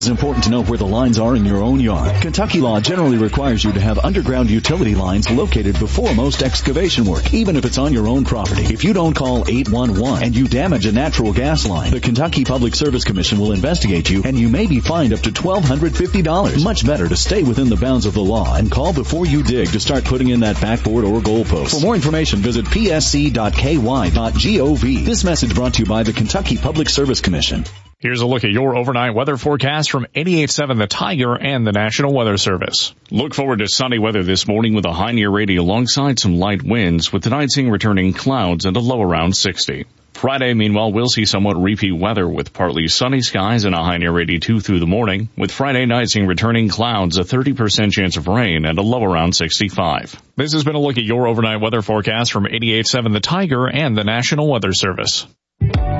It's important to know where the lines are in your own yard. Kentucky law generally requires you to have underground utility lines located before most excavation work, even if it's on your own property. If you don't call 811 and you damage a natural gas line, the Kentucky Public Service Commission will investigate you and you may be fined up to $1,250. Much better to stay within the bounds of the law and call before you dig to start putting in that backboard or goalpost. For more information, visit psc.ky.gov. This message brought to you by the Kentucky Public Service Commission. Here's a look at your overnight weather forecast from 88.7 The Tiger and the National Weather Service. Look forward to sunny weather this morning with a high near 80 alongside some light winds, with tonight seeing returning clouds and a low around 60. Friday, meanwhile, we'll see somewhat repeat weather with partly sunny skies and a high near 82 through the morning, with Friday night seeing returning clouds, a 30% chance of rain, and a low around 65. This has been a look at your overnight weather forecast from 88.7 The Tiger and the National Weather Service.